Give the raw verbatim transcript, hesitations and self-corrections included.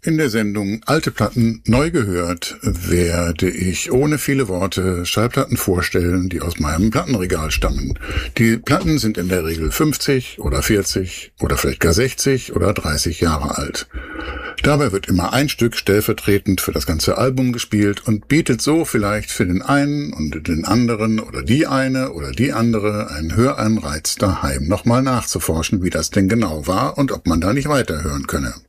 In der Sendung Alte Platten neu gehört werde ich ohne viele Worte Schallplatten vorstellen, die aus meinem Plattenregal stammen. Die Platten sind in der Regel fünfzig oder vierzig oder vielleicht gar sechzig oder dreißig Jahre alt. Dabei wird immer ein Stück stellvertretend für das ganze Album gespielt und bietet so vielleicht für den einen und den anderen oder die eine oder die andere einen Höranreiz daheim nochmal nachzuforschen, wie das denn genau war und ob man da nicht weiterhören könne.